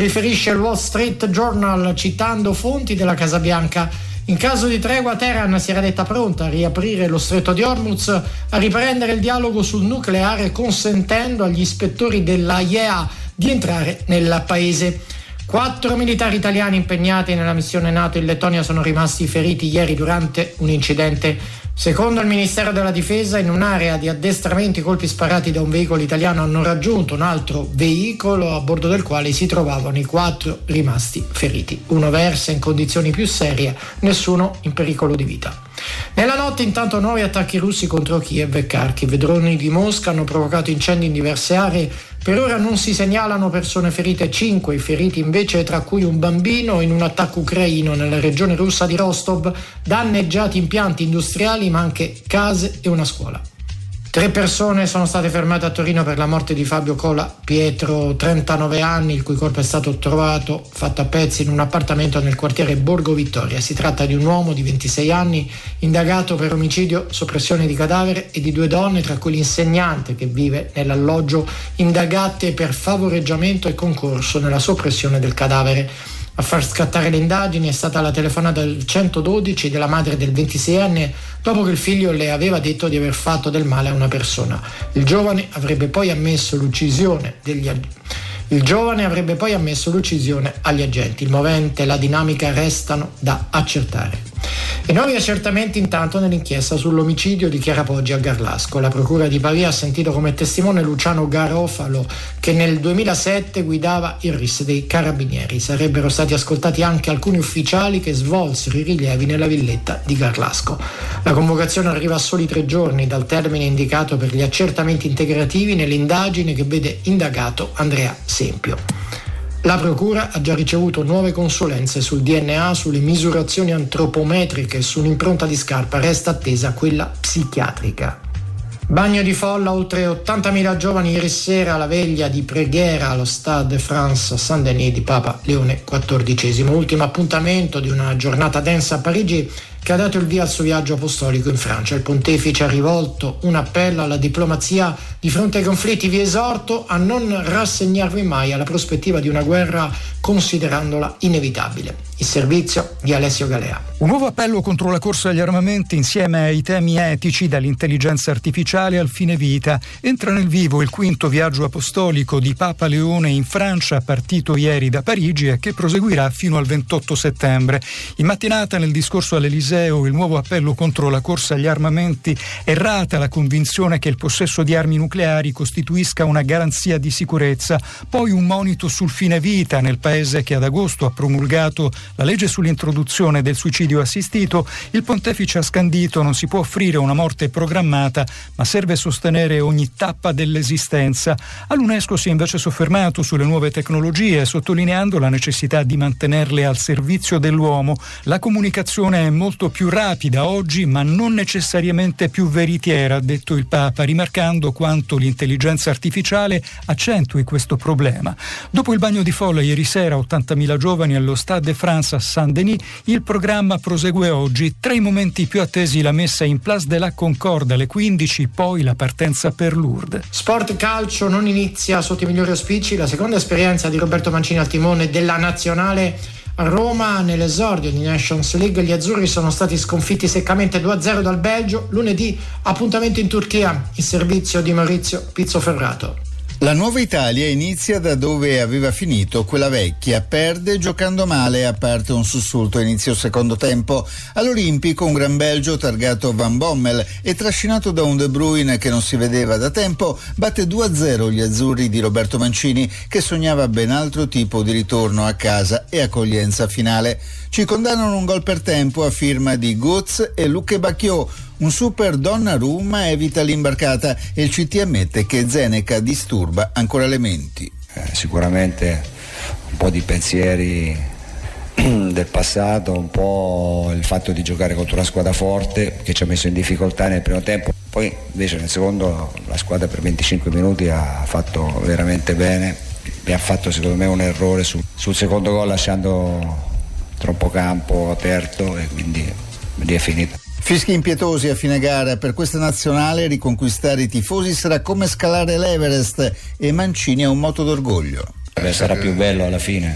riferisce il Wall Street Journal citando fonti della Casa Bianca. In caso di tregua, Teheran si era detta pronta a riaprire lo stretto di Hormuz, a riprendere il dialogo sul nucleare, consentendo agli ispettori dell'AIEA di entrare nel paese. 4 militari italiani impegnati nella missione NATO in Lettonia sono rimasti feriti ieri durante un incidente. Secondo il Ministero della Difesa, in un'area di addestramento i colpi sparati da un veicolo italiano hanno raggiunto un altro veicolo a bordo del quale si trovavano i 4 rimasti feriti. Uno versa in condizioni più serie, nessuno in pericolo di vita. Nella notte intanto nuovi attacchi russi contro Kiev e Kharkiv. Droni di Mosca hanno provocato incendi in diverse aree. Per ora non si segnalano persone ferite, 5 i feriti invece, tra cui un bambino in un attacco ucraino nella regione russa di Rostov, danneggiati impianti industriali ma anche case e una scuola. 3 persone sono state fermate a Torino per la morte di Fabio Cola Pietro, 39 anni, il cui corpo è stato trovato fatto a pezzi in un appartamento nel quartiere Borgo Vittoria. Si tratta di un uomo di 26 anni indagato per omicidio, soppressione di cadavere, e di 2 donne, tra cui l'insegnante che vive nell'alloggio, indagate per favoreggiamento e concorso nella soppressione del cadavere. A far scattare le indagini è stata la telefonata del 112 della madre del 26enne dopo che il figlio le aveva detto di aver fatto del male a una persona. Il giovane avrebbe poi ammesso l'uccisione agli agenti. Il movente e la dinamica restano da accertare. E nuovi accertamenti intanto nell'inchiesta sull'omicidio di Chiara Poggi a Garlasco. La procura di Pavia ha sentito come testimone Luciano Garofalo, che nel 2007 guidava il RIS dei Carabinieri. Sarebbero stati ascoltati anche alcuni ufficiali che svolsero i rilievi nella villetta di Garlasco. La convocazione arriva a soli 3 giorni dal termine indicato per gli accertamenti integrativi nell'indagine che vede indagato Andrea Sempio. La procura ha già ricevuto nuove consulenze sul DNA, sulle misurazioni antropometriche e su un'impronta di scarpa. Resta attesa quella psichiatrica. Bagno di folla, oltre 80.000 giovani ieri sera alla veglia di preghiera allo Stade de France Saint-Denis di Papa Leone XIV. Ultimo appuntamento di una giornata densa a Parigi che ha dato il via al suo viaggio apostolico in Francia. Il pontefice ha rivolto un appello alla diplomazia di fronte ai conflitti. Vi esorto a non rassegnarvi mai alla prospettiva di una guerra considerandola inevitabile. Il servizio di Alessio Galea. Un nuovo appello contro la corsa agli armamenti insieme ai temi etici, dall'intelligenza artificiale al fine vita. Entra nel vivo il 5° viaggio apostolico di Papa Leone in Francia, partito ieri da Parigi e che proseguirà fino al 28 settembre. In mattinata, nel discorso all'Eliseo, il nuovo appello contro la corsa agli armamenti: errata la convinzione che il possesso di armi nucleari costituisca una garanzia di sicurezza. Poi un monito sul fine vita nel paese che ad agosto ha promulgato la legge sull'introduzione del suicidio assistito. Il pontefice ha scandito: non si può offrire una morte programmata, ma serve sostenere ogni tappa dell'esistenza. All'UNESCO si è invece soffermato sulle nuove tecnologie, sottolineando la necessità di mantenerle al servizio dell'uomo. La comunicazione è molto più rapida oggi, ma non necessariamente più veritiera, ha detto il Papa, rimarcando quanto l'intelligenza artificiale accentui questo problema. Dopo il bagno di folla ieri sera, 80.000 giovani allo Stade de France a Saint-Denis, il programma prosegue oggi. Tra i momenti più attesi la messa in Place de la Concorde alle 15, poi la partenza per Lourdes. Sport calcio non inizia sotto i migliori auspici la seconda esperienza di Roberto Mancini al timone della nazionale. A Roma, nell'esordio di Nations League, gli azzurri sono stati sconfitti seccamente 2-0 dal Belgio. Lunedì appuntamento in Turchia, il servizio di Maurizio Pizzoferrato. La nuova Italia inizia da dove aveva finito quella vecchia, perde giocando male, a parte un sussulto a inizio secondo tempo. All'Olimpico un Gran Belgio targato Van Bommel e trascinato da un De Bruyne che non si vedeva da tempo, batte 2-0 gli azzurri di Roberto Mancini, che sognava ben altro tipo di ritorno a casa e accoglienza finale. Ci condannano un gol per tempo a firma di Götze e Luque Bacchio. Un super Donnarumma evita l'imbarcata e il CT ammette che Zeneca disturba ancora le menti. Sicuramente un po' di pensieri del passato, un po' il fatto di giocare contro una squadra forte che ci ha messo in difficoltà nel primo tempo. Poi invece nel secondo la squadra per 25 minuti ha fatto veramente bene e ha fatto secondo me un errore sul secondo gol, lasciando troppo campo aperto, e quindi lì è finita. Fischi impietosi a fine gara. Per questa nazionale riconquistare i tifosi sarà come scalare l'Everest e Mancini ha un moto d'orgoglio. Sarà più bello alla fine,